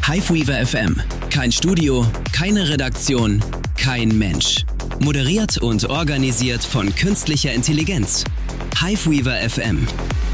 Hiveweaver FM. Kein Studio, keine Redaktion, kein Mensch. Moderiert und organisiert von künstlicher Intelligenz. Hiveweaver FM.